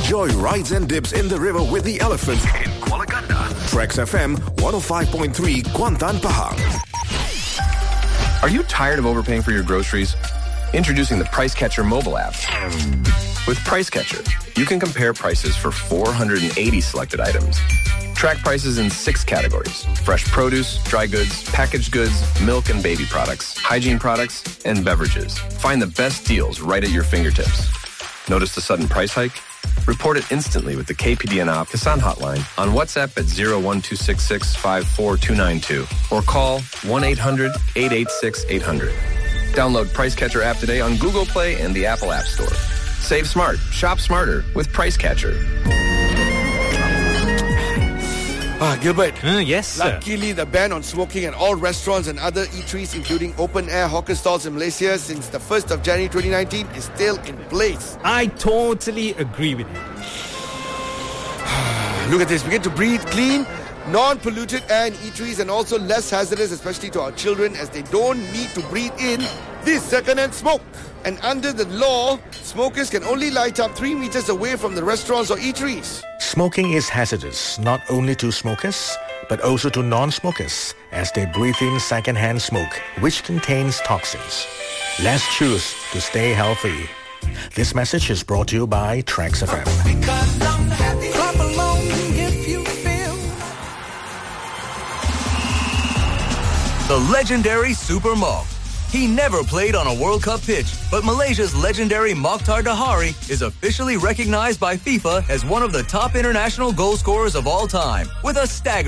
Enjoy rides and dips in the river with the elephants in Kuala Ganda. Trax FM 105.3 Kuantan Pahang. Are you tired of overpaying for your groceries? Introducing the Price Catcher mobile app. With Price Catcher, you can compare prices for 480 selected items. Track prices in 6 categories: fresh produce, dry goods, packaged goods, milk and baby products, hygiene products, and beverages. Find the best deals right at your fingertips. Notice the sudden price hike? Report it instantly with the KPDNR Kisan hotline on WhatsApp at 01266542292 or call 1-800-886-800. Download Price Catcher app today on Google Play and the Apple App Store. Save smart, shop smarter with Price Catcher. Gilbert. Yes, sir. Luckily, the ban on smoking at all restaurants and other eateries, including open-air hawker stalls in Malaysia since the 1st of January 2019, is still in place. I totally agree with you. Look at this. We get to breathe clean, non-polluted air in eateries and also less hazardous, especially to our children, as they don't need to breathe in this second-hand smoke. And under the law, smokers can only light up 3 meters away from the restaurants or eateries. Smoking is hazardous not only to smokers, but also to non-smokers as they breathe in second-hand smoke, which contains toxins. Let's choose to stay healthy. This message is brought to you by Trax FM. Because I'm happy. Clap along if you feel. The legendary Super Mok. He never played on a World Cup pitch, but Malaysia's legendary Mokhtar Dahari is officially recognized by FIFA as one of the top international goal scorers of all time, with a staggering